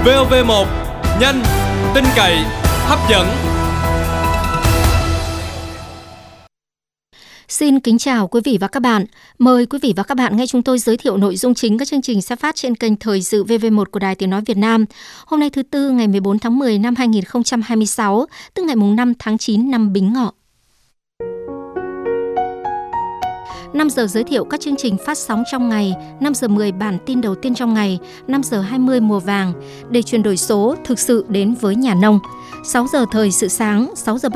VOV1, nhanh, tin cậy, hấp dẫn. Xin kính chào quý vị và các bạn. Mời quý vị và các bạn nghe chúng tôi giới thiệu nội dung chính các chương trình sẽ phát trên kênh Thời sự VV1 của Đài Tiếng nói Việt Nam. Hôm nay thứ Tư ngày 14 tháng 10 năm 2026, tức ngày 5 tháng 9 năm Bính Ngọ. 5 giờ giới thiệu các chương trình phát sóng trong ngày, 5 giờ 10 bản tin đầu tiên trong ngày, 5 giờ 20 mùa vàng để chuyển đổi số thực sự đến với nhà nông. 6 giờ thời sự sáng, 6 giờ